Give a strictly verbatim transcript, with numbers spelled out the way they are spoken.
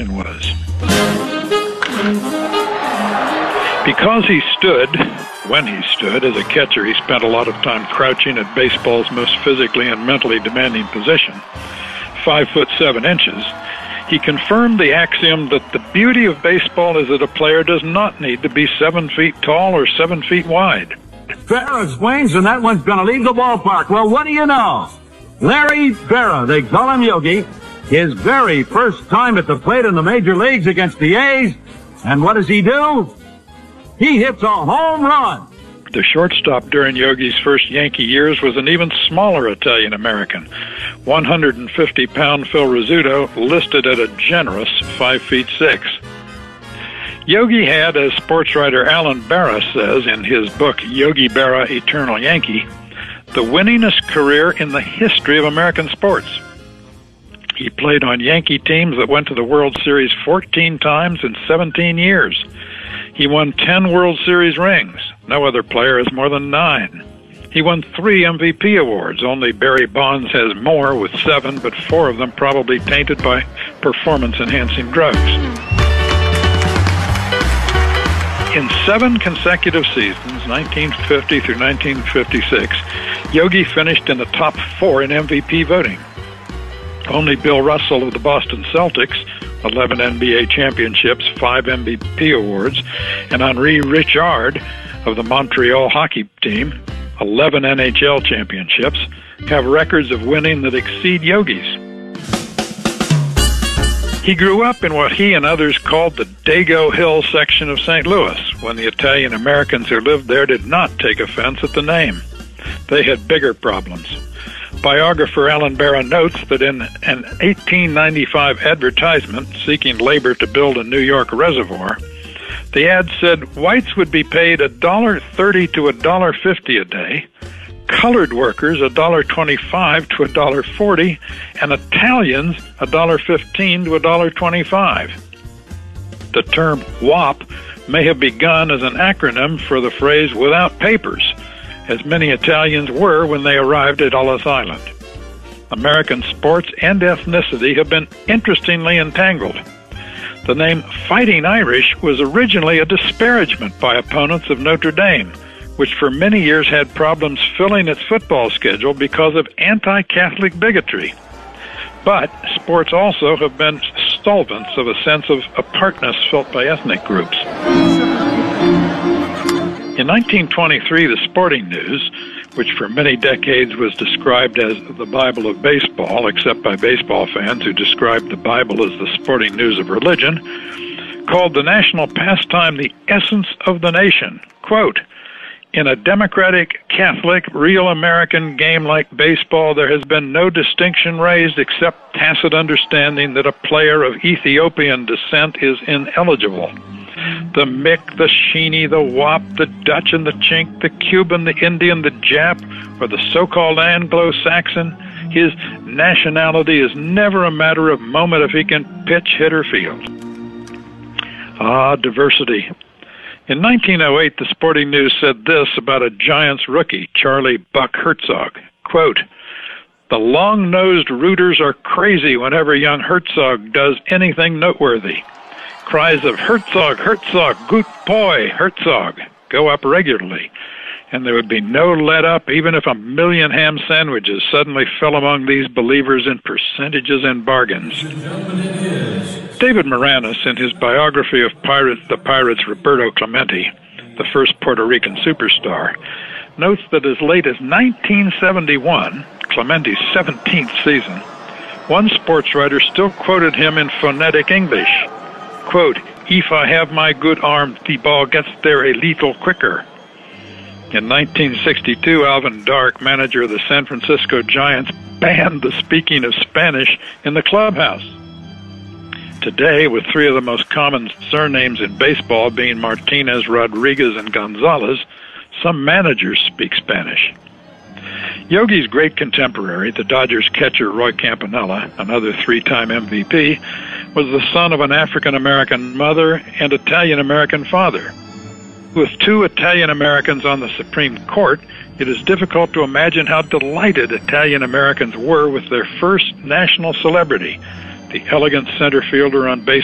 position was. Because he stood, when he stood, as a catcher, he spent a lot of time crouching at baseball's most physically and mentally demanding position, five foot seven inches. He confirmed the axiom that the beauty of baseball is that a player does not need to be seven feet tall or seven feet wide. Berra swings, and that one's going to leave the ballpark. Well, what do you know? Larry Berra, they call him Yogi, his very first time at the plate in the major leagues against the A's. And what does he do? He hits a home run. The shortstop during Yogi's first Yankee years was an even smaller Italian-American, one hundred fifty pound Phil Rizzuto, listed at a generous five feet six. Yogi had, as sports writer Alan Berra says in his book Yogi Berra, Eternal Yankee, the winningest career in the history of American sports. He played on Yankee teams that went to the World Series fourteen times in seventeen years. He won ten World Series rings. No other player has more than nine. He won three M V P awards. Only Barry Bonds has more with seven, but four of them probably tainted by performance-enhancing drugs. In seven consecutive seasons, nineteen fifty through nineteen fifty-six, Yogi finished in the top four in M V P voting. Only Bill Russell of the Boston Celtics, eleven N B A championships, five M V P awards, and Henri Richard of the Montreal hockey team, eleven N H L championships, have records of winning that exceed Yogi's. He grew up in what he and others called the Dago Hill section of Saint Louis, when the Italian Americans who lived there did not take offense at the name. They had bigger problems. Biographer Alan Berra notes that in an eighteen ninety-five advertisement seeking labor to build a New York reservoir, the ad said whites would be paid one dollar thirty to one dollar fifty a day, colored workers one dollar twenty-five to one dollar forty, and Italians one dollar fifteen to one dollar twenty-five. The term W A P may have begun as an acronym for the phrase without papers, as many Italians were when they arrived at Ellis Island. American sports and ethnicity have been interestingly entangled. The name Fighting Irish was originally a disparagement by opponents of Notre Dame, which for many years had problems filling its football schedule because of anti-Catholic bigotry. But sports also have been solvents of a sense of apartness felt by ethnic groups. In nineteen twenty-three, the Sporting News, which for many decades was described as the Bible of baseball, except by baseball fans who described the Bible as the sporting news of religion, called the national pastime the essence of the nation. Quote, "In a democratic, Catholic, real American game like baseball, there has been no distinction raised except tacit understanding that a player of Ethiopian descent is ineligible. The Mick, the Sheeny, the Wop, the Dutch and the Chink, the Cuban, the Indian, the Jap, or the so-called Anglo-Saxon, his nationality is never a matter of moment if he can pitch, hit, or field." Ah, diversity. In nineteen oh eight, the Sporting News said this about a Giants rookie, Charlie Buck Herzog, quote, "The long-nosed rooters are crazy whenever young Herzog does anything noteworthy. Cries of Herzog, Herzog, gut boy, Herzog go up regularly, and there would be no let-up even if a million ham sandwiches suddenly fell among these believers in percentages and bargains." David Moranis, in his biography of Pirates, the Pirates' Roberto Clemente, the first Puerto Rican superstar, notes that as late as nineteen seventy-one, Clemente's seventeenth season, one sports writer still quoted him in phonetic English. Quote, "If I have my good arm, the ball gets there a little quicker." In nineteen sixty-two, Alvin Dark, manager of the San Francisco Giants, banned the speaking of Spanish in the clubhouse. Today, with three of the most common surnames in baseball being Martinez, Rodriguez, and Gonzalez, some managers speak Spanish. Yogi's great contemporary, the Dodgers catcher Roy Campanella, another three-time M V P, was the son of an African-American mother and Italian-American father. With two Italian-Americans on the Supreme Court, it is difficult to imagine how delighted Italian-Americans were with their first national celebrity, the elegant center fielder on base